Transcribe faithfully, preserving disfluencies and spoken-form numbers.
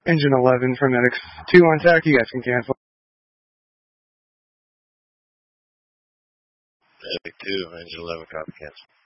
Engine eleven from Medics two on tack, you guys can cancel. Medic two, Engine eleven, copy, cancel.